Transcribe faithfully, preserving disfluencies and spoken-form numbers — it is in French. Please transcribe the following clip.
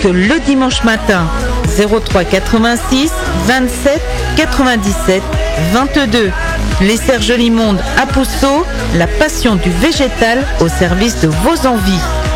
que le dimanche matin. zéro trois quatre-vingt-six vingt-sept quatre-vingt-dix-sept vingt-deux. Les Serres Jolimonde à Pousseau, la passion du végétal au service de vos envies.